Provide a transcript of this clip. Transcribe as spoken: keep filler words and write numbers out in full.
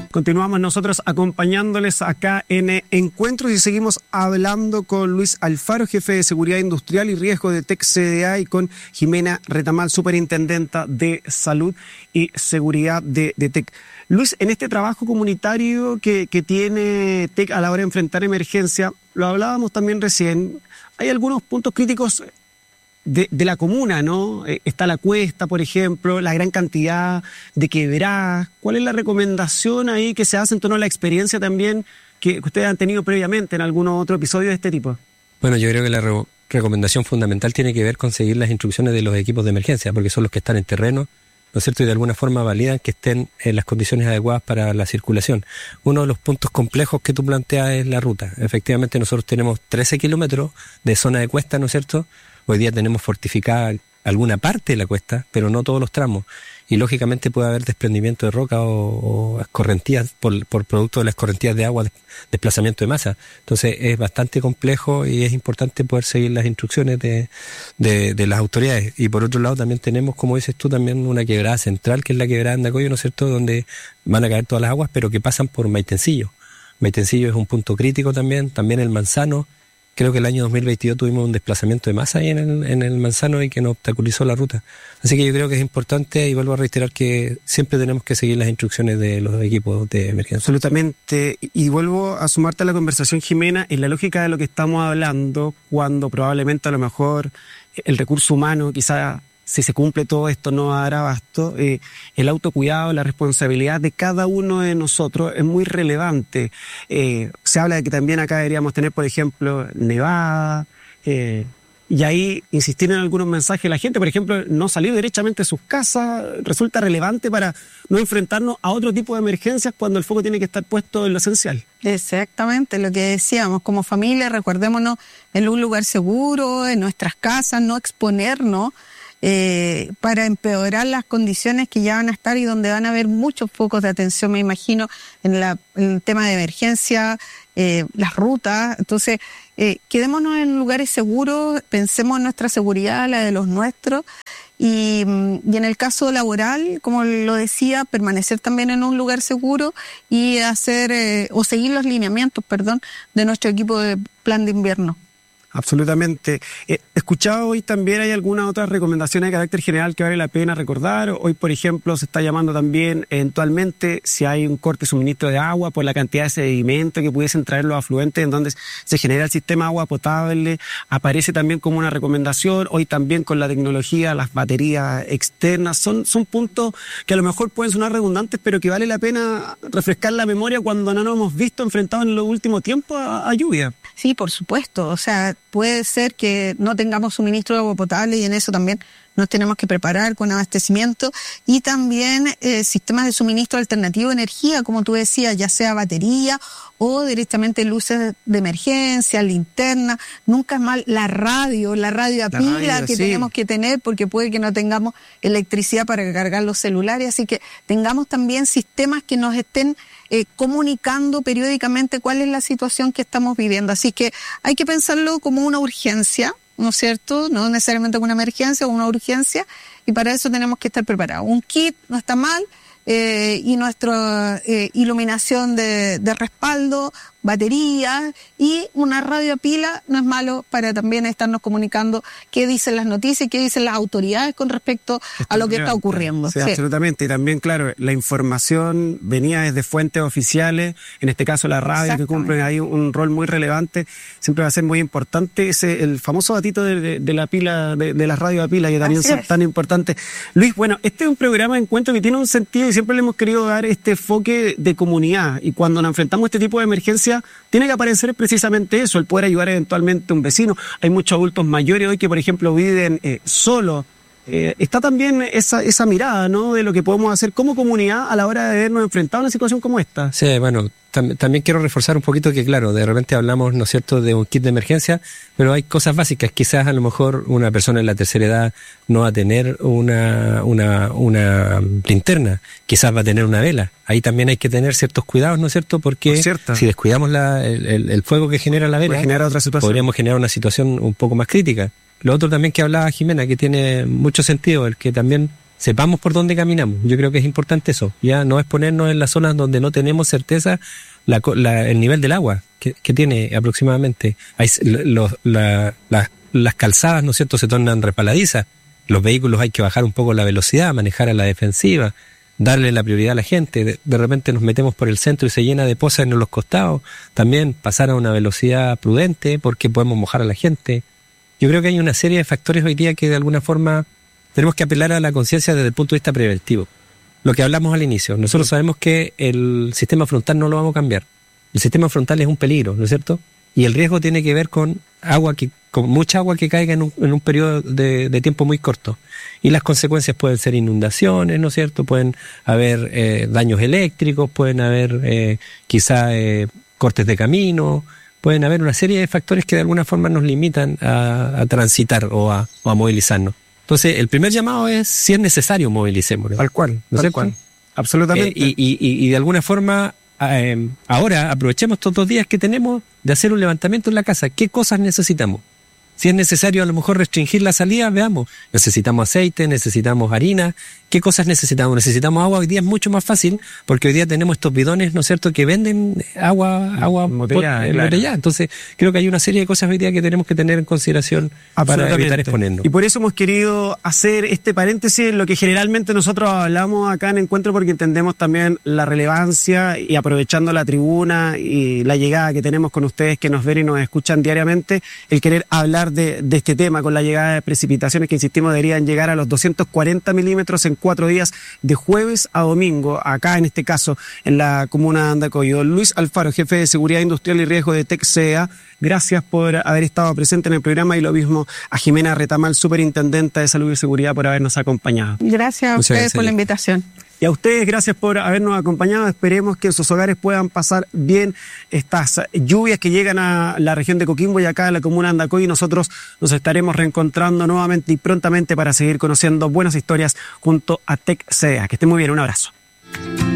Continuamos nosotros acompañándoles acá en Encuentros y seguimos hablando con Luis Alfaro, jefe de Seguridad Industrial y Riesgo de T E C C D A, y con Jimena Retamal, superintendenta de Salud y Seguridad de, de T E C. Luis, en este trabajo comunitario que, que tiene T E C a la hora de enfrentar emergencia, lo hablábamos también recién, hay algunos puntos críticos De, de la comuna, ¿no? Eh, está la cuesta, por ejemplo, la gran cantidad de quebradas. ¿Cuál es la recomendación ahí que se hace en torno a la experiencia también que ustedes han tenido previamente en algún otro episodio de este tipo? Bueno, yo creo que la re- recomendación fundamental tiene que ver con seguir las instrucciones de los equipos de emergencia, porque son los que están en terreno, ¿no es cierto? Y de alguna forma validan que estén en las condiciones adecuadas para la circulación. Uno de los puntos complejos que tú planteas es la ruta. Efectivamente, nosotros tenemos trece kilómetros de zona de cuesta, ¿no es cierto? Hoy día tenemos fortificada alguna parte de la cuesta, pero no todos los tramos. Y lógicamente puede haber desprendimiento de roca o, o escorrentías por, por producto de las escorrentías de agua, desplazamiento de masa. Entonces es bastante complejo y es importante poder seguir las instrucciones de, de, de las autoridades. Y por otro lado también tenemos, como dices tú, también una quebrada central, que es la quebrada de Andacoyo, ¿no es cierto?, donde van a caer todas las aguas, pero que pasan por Maitencillo. Maitencillo es un punto crítico también, también el Manzano. Creo que el año dos mil veintidós tuvimos un desplazamiento de masa ahí en el, en el Manzano y que nos obstaculizó la ruta. Así que yo creo que es importante, y vuelvo a reiterar, que siempre tenemos que seguir las instrucciones de los equipos de emergencia. Absolutamente. Y vuelvo a sumarte a la conversación, Jimena, en la lógica de lo que estamos hablando, cuando probablemente a lo mejor el recurso humano, quizá si se cumple todo esto, no dará abasto. Eh, el autocuidado, la responsabilidad de cada uno de nosotros es muy relevante. Eh, se habla de que también acá deberíamos tener, por ejemplo, nevada, eh, y ahí insistir en algunos mensajes de la gente. Por ejemplo, no salir derechamente de sus casas resulta relevante para no enfrentarnos a otro tipo de emergencias cuando el foco tiene que estar puesto en lo esencial. Exactamente, lo que decíamos, como familia, recordémonos en un lugar seguro, en nuestras casas, no exponernos Eh, para empeorar las condiciones que ya van a estar y donde van a haber muchos focos de atención, me imagino, en, la, en el tema de emergencia, eh, las rutas. Entonces, eh, quedémonos en lugares seguros, pensemos en nuestra seguridad, la de los nuestros, y, y en el caso laboral, como lo decía, permanecer también en un lugar seguro y hacer, eh, o seguir los lineamientos, perdón, de nuestro equipo de plan de invierno. Absolutamente. Eh, escuchado hoy también hay algunas otras recomendaciones de carácter general que vale la pena recordar. Hoy, por ejemplo, se está llamando también eventualmente si hay un corte de suministro de agua por la cantidad de sedimento que pudiesen traer los afluentes en donde se genera el sistema agua potable. Aparece también como una recomendación. Hoy también con la tecnología, las baterías externas. Son, son puntos que a lo mejor pueden sonar redundantes, pero que vale la pena refrescar la memoria cuando no nos hemos visto enfrentados en los últimos tiempos a, a lluvia. Sí, por supuesto. O sea, puede ser que no tengamos suministro de agua potable y en eso también nos tenemos que preparar con abastecimiento y también eh, sistemas de suministro alternativo de energía, como tú decías, ya sea batería o directamente luces de emergencia, linterna. Nunca es mal la radio, la radio a pila que sí tenemos que tener, porque puede que no tengamos electricidad para cargar los celulares, así que tengamos también sistemas que nos estén Eh, comunicando periódicamente cuál es la situación que estamos viviendo. Así que hay que pensarlo como una urgencia, ¿no es cierto? No necesariamente como una emergencia o una urgencia, y para eso tenemos que estar preparados. Un kit no está mal, eh, y nuestra eh, iluminación de, de respaldo, baterías y una radio a pila no es malo para también estarnos comunicando qué dicen las noticias y qué dicen las autoridades con respecto a lo que está ocurriendo. Sí, sí, absolutamente. Y también, claro, la información venía desde fuentes oficiales, en este caso la radio, que cumple ahí un rol muy relevante, siempre va a ser muy importante. Ese, el famoso datito de, de, de la pila, de, de las radios a pila, que también son tan importantes. Luis, bueno, este es un programa de encuentro que tiene un sentido y siempre le hemos querido dar este enfoque de comunidad, y cuando nos enfrentamos a este tipo de emergencia tiene que aparecer precisamente eso, el poder ayudar eventualmente a un vecino. Hay muchos adultos mayores hoy que, por ejemplo, viven eh, solos. Eh, está también esa, esa mirada, ¿no?, de lo que podemos hacer como comunidad a la hora de vernos enfrentados a una situación como esta. Sí, bueno, tam- también quiero reforzar un poquito que, claro, de repente hablamos, ¿no es cierto?, de un kit de emergencia, pero hay cosas básicas. Quizás a lo mejor una persona en la tercera edad no va a tener una, una, una linterna, quizás va a tener una vela. Ahí también hay que tener ciertos cuidados, ¿no es cierto?, porque si descuidamos la, el, el, el fuego que genera la vela, generar otra situación. Podríamos generar una situación un poco más crítica. Lo otro también que hablaba Jimena, que tiene mucho sentido, el que también sepamos por dónde caminamos. Yo creo que es importante eso, ya no es ponernos en las zonas donde no tenemos certeza la, la, el nivel del agua que, que tiene aproximadamente. Hay, lo, la, la, las calzadas, ¿no es cierto?, se tornan resbaladizas. Los vehículos hay que bajar un poco la velocidad, manejar a la defensiva, darle la prioridad a la gente. De, de repente nos metemos por el centro y se llena de pozas en los costados. También pasar a una velocidad prudente porque podemos mojar a la gente. Yo creo que hay una serie de factores hoy día que de alguna forma tenemos que apelar a la conciencia desde el punto de vista preventivo. Lo que hablamos al inicio, nosotros sabemos que el sistema frontal no lo vamos a cambiar. El sistema frontal es un peligro, ¿no es cierto? Y el riesgo tiene que ver con agua que, con mucha agua que caiga en un, en un periodo de, de tiempo muy corto. Y las consecuencias pueden ser inundaciones, ¿no es cierto? Pueden haber eh, daños eléctricos, pueden haber eh, quizá eh, cortes de camino, pueden haber una serie de factores que de alguna forma nos limitan a, a transitar o a, o a movilizarnos. Entonces, el primer llamado es, si es necesario, movilicémonos. Tal cual, ¿no es tal cierto? cual. Absolutamente. Eh, y, y, y, y de alguna forma, eh, ahora aprovechemos estos dos días que tenemos de hacer un levantamiento en la casa. ¿Qué cosas necesitamos? Si es necesario a lo mejor restringir la salida, veamos. Necesitamos aceite, necesitamos harina. ¿Qué cosas necesitamos? Necesitamos agua. Hoy día es mucho más fácil porque hoy día tenemos estos bidones, ¿no es cierto?, que venden agua, agua embotellada. pot, claro. embotellada. Entonces, creo que hay una serie de cosas hoy día que tenemos que tener en consideración para evitar exponernos. Y por eso hemos querido hacer este paréntesis en lo que generalmente nosotros hablamos acá en Encuentro, porque entendemos también la relevancia y aprovechando la tribuna y la llegada que tenemos con ustedes que nos ven y nos escuchan diariamente, el querer hablar de, de este tema con la llegada de precipitaciones que, insistimos, deberían llegar a los doscientos cuarenta milímetros en cuatro días de jueves a domingo, acá en este caso en la comuna de Andacollo. Luis Alfaro, jefe de Seguridad Industrial y Riesgo de T E C C D A, gracias por haber estado presente en el programa, y lo mismo a Jimena Retamal, superintendenta de Salud y Seguridad, por habernos acompañado. Gracias a Muchas ustedes gracias. por la invitación. Y a ustedes, gracias por habernos acompañado. Esperemos que en sus hogares puedan pasar bien estas lluvias que llegan a la región de Coquimbo y acá a la comuna de Andacollo, y nosotros nos estaremos reencontrando nuevamente y prontamente para seguir conociendo buenas historias junto a T E C C D A. Que estén muy bien, un abrazo.